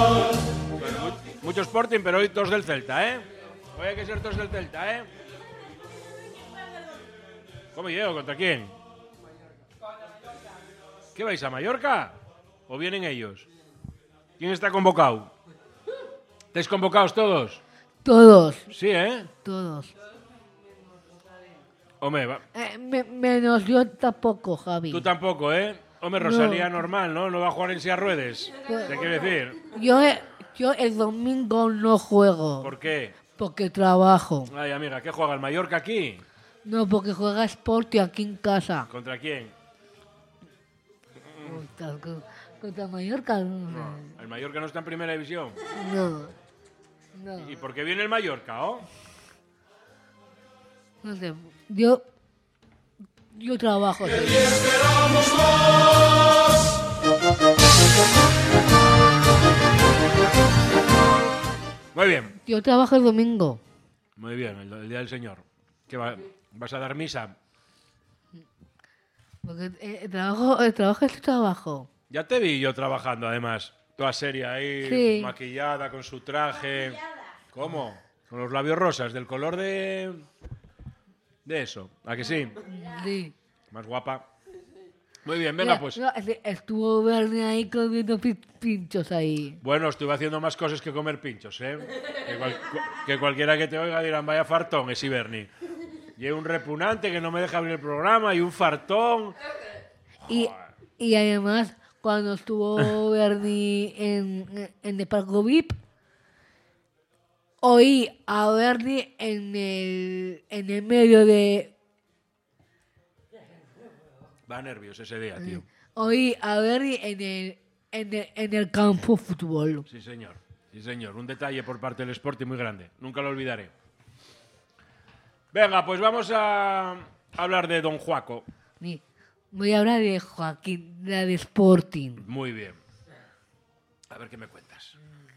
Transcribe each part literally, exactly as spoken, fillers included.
Bueno, mucho Sporting, pero hoy todos del Celta, ¿eh? Hoy hay que ser todos del Celta, ¿eh? ¿Cómo llego? ¿Contra quién? ¿Qué vais, a Mallorca? ¿O vienen ellos? ¿Quién está convocado? ¿Estáis convocados todos? Todos. Sí, ¿eh? Todos. Hombre, va. Eh, me, menos yo tampoco, Javi. Tú tampoco, ¿eh? Hombre, No. Rosalía normal, ¿no? No va a jugar en silla ruedes. ¿Te quiero decir? Yo, yo el domingo no juego. ¿Por qué? Porque trabajo. Ay, amiga, ¿qué juega el Mallorca aquí? No, porque juega Sporting aquí en casa. ¿Contra quién? Contra, contra Mallorca. No, el Mallorca no está en primera división. No. No. ¿Y por qué viene el Mallorca, oh? No sé. Yo. Yo trabajo. Muy bien. Yo trabajo el domingo. Muy bien, el, el Día del Señor. ¿Qué va, vas a dar misa? Porque eh, el trabajo, el trabajo es trabajo. Ya te vi yo trabajando, además. Toda seria ahí, Sí. maquillada, con su traje. ¿Cómo? Con los labios rosas, del color de... De eso. ¿A que sí? Sí. Más guapa. Muy bien, venga, Mira, pues. no, es- estuvo Bernie ahí comiendo pi- pinchos ahí. Bueno, estuve haciendo más cosas que comer pinchos, ¿eh? Que, cual- cu- que cualquiera que te oiga dirán, vaya fartón, es Bernie. Y hay un repugnante que no me deja abrir el programa, y un fartón. Y, y además, cuando estuvo Bernie en, en el Parco V I P, oí a Bernie en el, en el medio de... Va nervios ese día, tío. Oí a Bernie en el, en el, en el campo de fútbol. Sí, señor. Sí, señor. Un detalle por parte del Sporting muy grande. Nunca lo olvidaré. Venga, pues vamos a hablar de Don Juaco. Sí. Voy a hablar de Joaquín, la de Sporting. Muy bien. A ver qué me cuentas.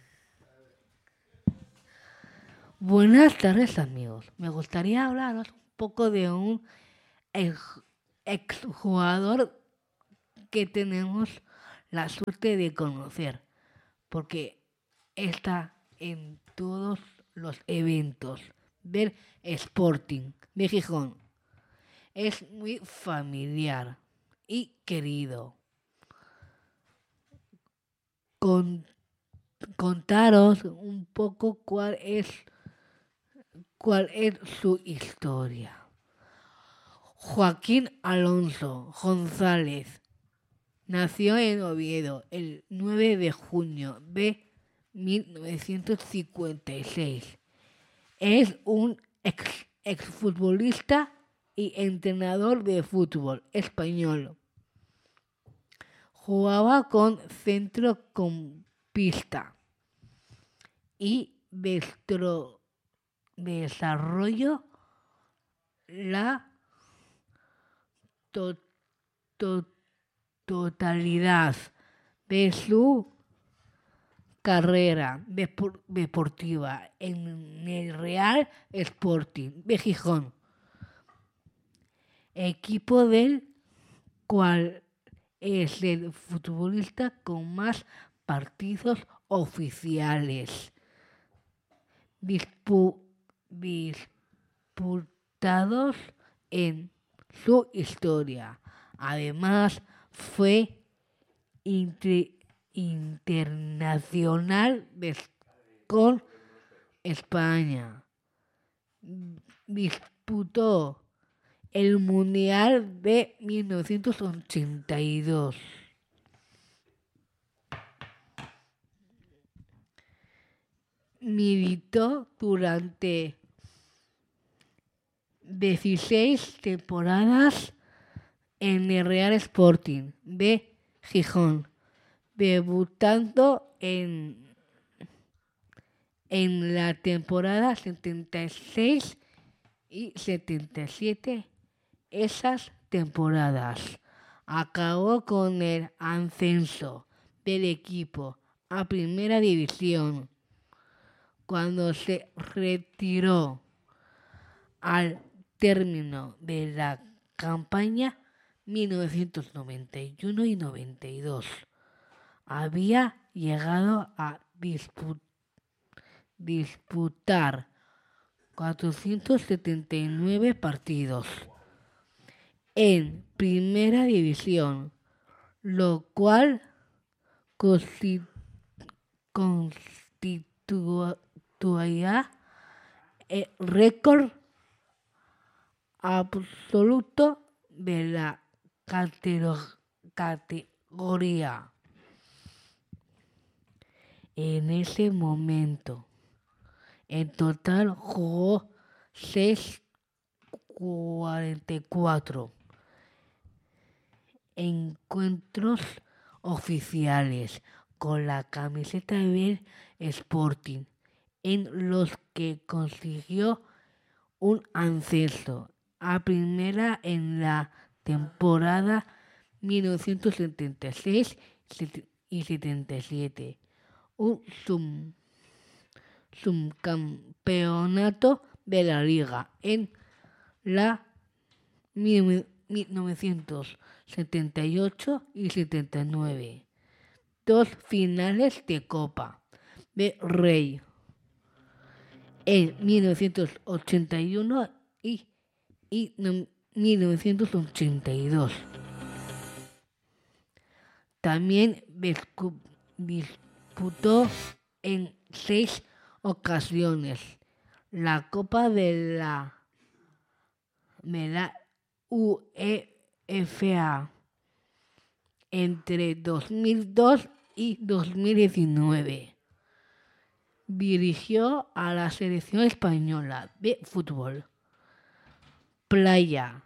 Buenas tardes, amigos. Me gustaría hablaros un poco de un ex- exjugador que tenemos la suerte de conocer, porque está en todos los eventos del Sporting de Gijón. Es muy familiar y querido. Con, contaros un poco cuál es cuál es su historia. Joaquín Alonso González nació en Oviedo el nueve de junio de mil novecientos cincuenta y seis. Es un ex, exfutbolista y entrenador de fútbol español. Jugaba con centrocampista y destro- desarrolló la to- to- totalidad de su carrera depor- deportiva en el Real Sporting de Gijón, equipo del cual es el futbolista con más partidos oficiales dispu- disputados en su historia. Además, fue inter- internacional des- con España. Disputó el Mundial de mil novecientos ochenta y dos. Militó durante dieciséis temporadas en el Real Sporting de Gijón, debutando en, en la temporada setenta y seis y setenta y siete. Esas temporadas acabó con el ascenso del equipo a Primera División, cuando se retiró al término de la campaña mil novecientos noventa y uno y noventa y dos. Había llegado a dispu- disputar cuatrocientos setenta y nueve partidos en Primera División, lo cual consti- constituía el récord absoluto de la catero- categoría. En ese momento, en total jugó seiscientos cuarenta y cuatro encuentros oficiales con la camiseta del Sporting, en los que consiguió un ascenso a primera en la temporada mil novecientos setenta y seis y setenta y siete, un sub- subcampeonato de la liga en la mil novecientos setenta y ocho y setenta y nueve, dos finales de Copa de Rey en mil novecientos ochenta y uno y, y no, mil novecientos ochenta y dos. También discu- disputó en seis ocasiones la Copa de la, de la UEFA entre dos mil dos y dos mil diecinueve. Dirigió a la selección española de fútbol playa,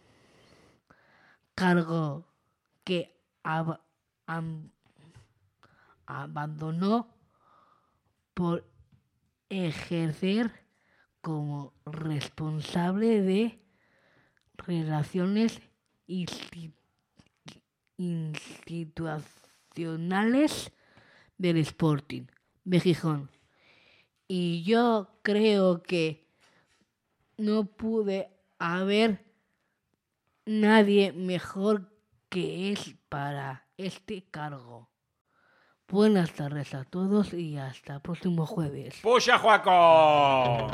cargo que ab- am- abandonó por ejercer como responsable de relaciones insti- institucionales del Sporting de Gijón. Y yo creo que no pude haber nadie mejor que él para este cargo. Buenas tardes a todos y hasta el próximo jueves. ¡Puxa, Juaco!